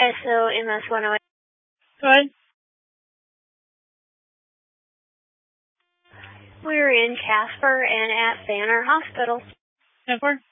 SOMS 108. Go ahead. We're in Casper and at Banner Hospital. 10-4.